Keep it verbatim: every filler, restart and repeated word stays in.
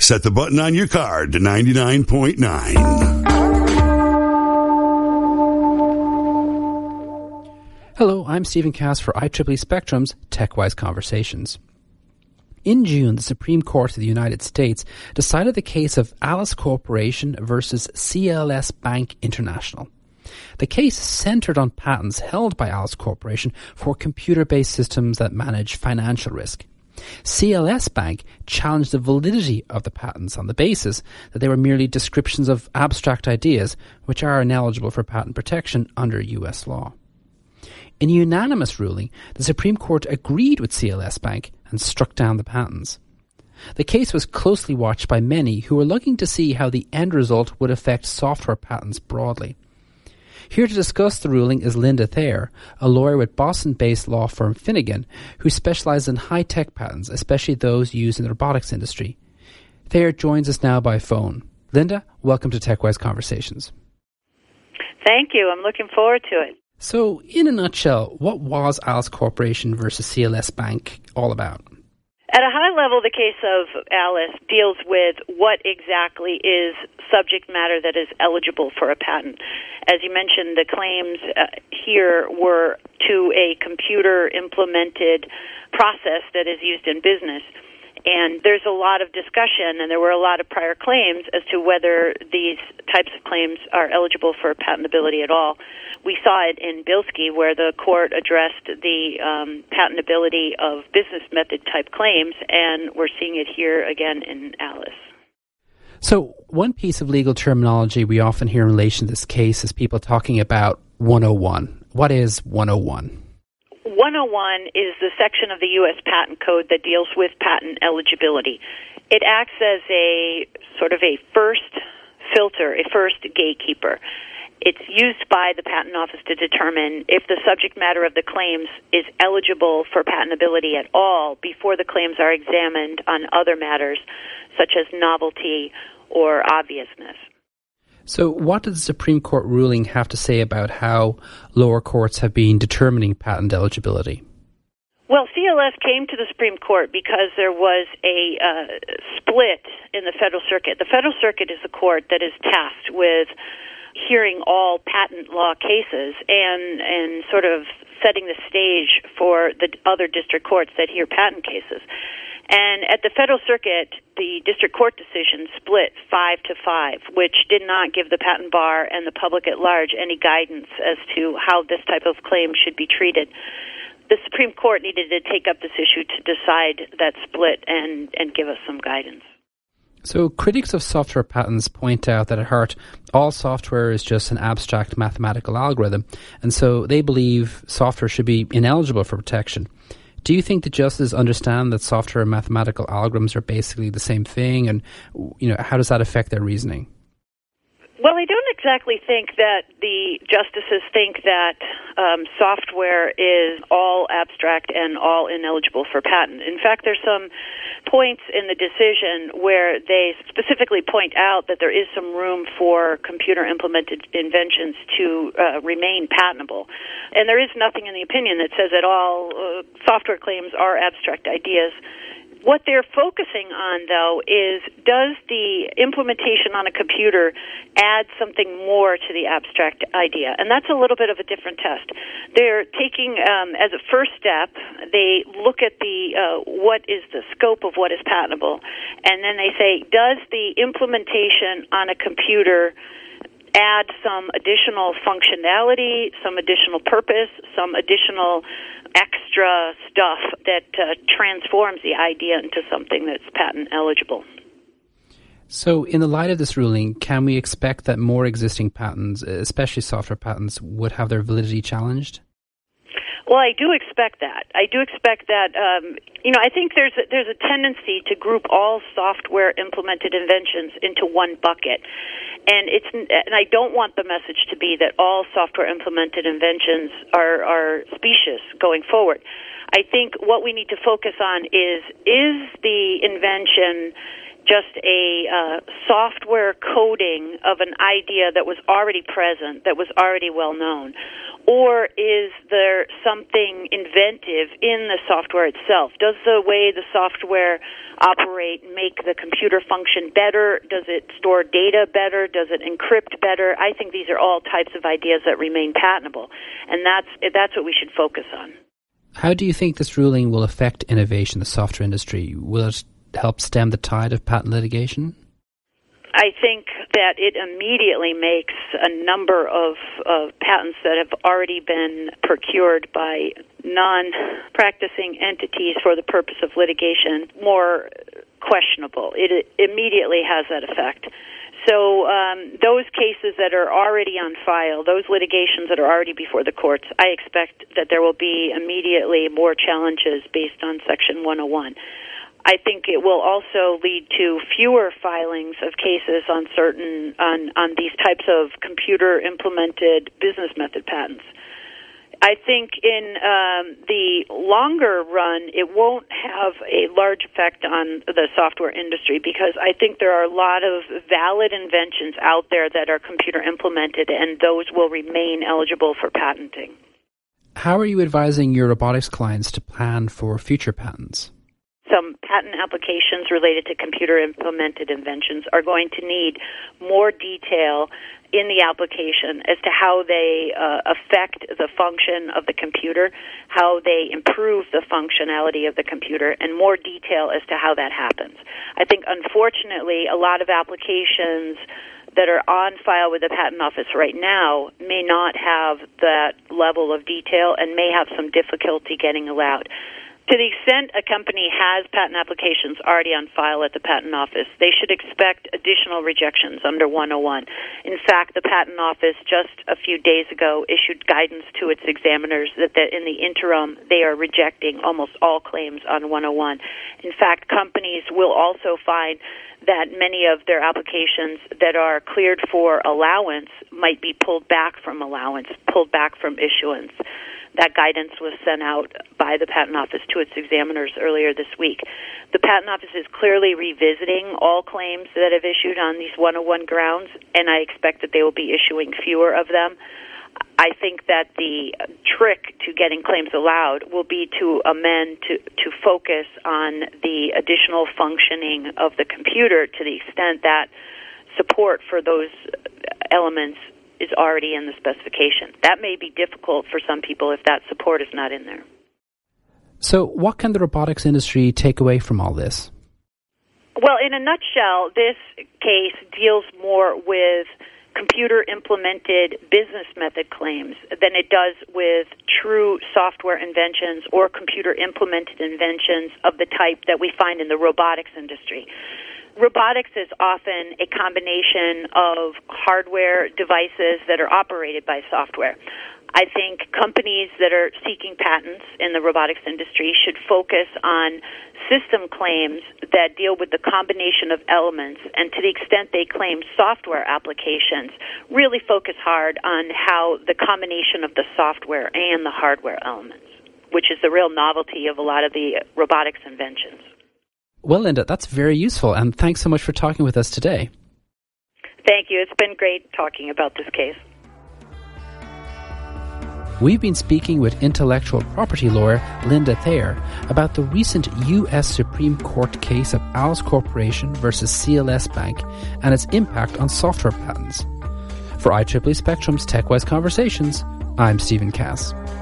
Set the button on your card to ninety-nine point nine. Hello, I'm Stephen Cass for I triple E Spectrum's TechWise Conversations. In June, the Supreme Court of the United States decided the case of Alice Corporation versus C L S Bank International. The case centred on patents held by Alice Corporation for computer-based systems that manage financial risk. C L S Bank challenged the validity of the patents on the basis that they were merely descriptions of abstract ideas which are ineligible for patent protection under U S law. In a unanimous ruling, the Supreme Court agreed with C L S Bank and struck down the patents. The case was closely watched by many who were looking to see how the end result would affect software patents broadly. Here to discuss the ruling is Linda Thayer, a lawyer with Boston-based law firm Finnegan, who specialises in high-tech patents, especially those used in the robotics industry. Thayer joins us now by phone. Linda, welcome to TechWise Conversations. Thank you. I'm looking forward to it. So, in a nutshell, what was Alice Corporation versus C L S Bank all about? At a high level, the case of Alice deals with what exactly is subject matter that is eligible for a patent. As you mentioned, the claims uh, here were to a computer-implemented process that is used in business. And there's a lot of discussion, and there were a lot of prior claims as to whether these types of claims are eligible for patentability at all. We saw it in Bilski, where the court addressed the um, patentability of business method type claims, and we're seeing it here again in Alice. So one piece of legal terminology we often hear in relation to this case is people talking about one oh one. What is one oh one? one oh one is the section of the U S Patent Code that deals with patent eligibility. It acts as a sort of a first filter, a first gatekeeper. It's used by the Patent Office to determine if the subject matter of the claims is eligible for patentability at all before the claims are examined on other matters, such as novelty or obviousness. So what did the Supreme Court ruling have to say about how lower courts have been determining patent eligibility? Well, C L S came to the Supreme Court because there was a uh, split in the Federal Circuit. The Federal Circuit is the court that is tasked with hearing all patent law cases and, and sort of setting the stage for the other district courts that hear patent cases. And at the Federal Circuit, the district court decision split five to five, which did not give the patent bar and the public at large any guidance as to how this type of claim should be treated. The Supreme Court needed to take up this issue to decide that split and, and give us some guidance. So critics of software patents point out that at heart, all software is just an abstract mathematical algorithm, and so they believe software should be ineligible for protection. Do you think the justices understand that software and mathematical algorithms are basically the same thing, and you know how does that affect their reasoning? Well, I don't exactly think that the justices think that um, software is all abstract and all ineligible for patent. In fact, there's some points in the decision where they specifically point out that there is some room for computer-implemented inventions to uh, remain patentable. And there is nothing in the opinion that says that all uh, software claims are abstract ideas. What they're focusing on, though, is does the implementation on a computer add something more to the abstract idea? And that's a little bit of a different test. They're taking, um, as a first step, they look at the uh, what is the scope of what is patentable, and then they say, does the implementation on a computer add some additional functionality, some additional purpose, some additional extra stuff that uh, transforms the idea into something that's patent eligible. So in the light of this ruling, can we expect that more existing patents, especially software patents, would have their validity challenged? Well, I do expect that. I do expect that, um, you know, I think there's a, there's a tendency to group all software-implemented inventions into one bucket. And it's and I don't want the message to be that all software-implemented inventions are, are specious going forward. I think what we need to focus on is, is the invention just a uh, software coding of an idea that was already present, that was already well known? Or is there something inventive in the software itself? Does the way the software operate make the computer function better? Does it store data better? Does it encrypt better? I think these are all types of ideas that remain patentable, and that's that's what we should focus on. How do you think this ruling will affect innovation in the software industry? Will it help stem the tide of patent litigation? I think that it immediately makes a number of uh, patents that have already been procured by non-practicing entities for the purpose of litigation more questionable. It immediately has that effect. So um, those cases that are already on file, those litigations that are already before the courts, I expect that there will be immediately more challenges based on Section one oh one. I think it will also lead to fewer filings of cases on certain on, on these types of computer-implemented business method patents. I think in um, the longer run, it won't have a large effect on the software industry because I think there are a lot of valid inventions out there that are computer-implemented, and those will remain eligible for patenting. How are you advising your robotics clients to plan for future patents? Some patent applications related to computer-implemented inventions are going to need more detail in the application as to how they uh, affect the function of the computer, how they improve the functionality of the computer, and more detail as to how that happens. I think, unfortunately, a lot of applications that are on file with the Patent Office right now may not have that level of detail and may have some difficulty getting allowed. To the extent a company has patent applications already on file at the Patent Office, they should expect additional rejections under one oh one. In fact, the Patent Office just a few days ago issued guidance to its examiners that, that in the interim they are rejecting almost all claims on one oh one. In fact, companies will also find that many of their applications that are cleared for allowance might be pulled back from allowance, pulled back from issuance. That guidance was sent out by the Patent Office to its examiners earlier this week. The Patent Office is clearly revisiting all claims that have issued on these one oh one grounds, and I expect that they will be issuing fewer of them. I think that the trick to getting claims allowed will be to amend to, to focus on the additional functioning of the computer to the extent that support for those elements is already in the specification. That may be difficult for some people if that support is not in there. So what can the robotics industry take away from all this? Well, in a nutshell, this case deals more with computer-implemented business method claims than it does with true software inventions or computer-implemented inventions of the type that we find in the robotics industry. Robotics is often a combination of hardware devices that are operated by software. I think companies that are seeking patents in the robotics industry should focus on system claims that deal with the combination of elements, and to the extent they claim software applications, really focus hard on how the combination of the software and the hardware elements, which is the real novelty of a lot of the robotics inventions. Well, Linda, that's very useful, and thanks so much for talking with us today. Thank you. It's been great talking about this case. We've been speaking with intellectual property lawyer Linda Thayer about the recent U S Supreme Court case of Alice Corporation versus C L S Bank and its impact on software patents. For I triple E Spectrum's TechWise Conversations, I'm Stephen Cass.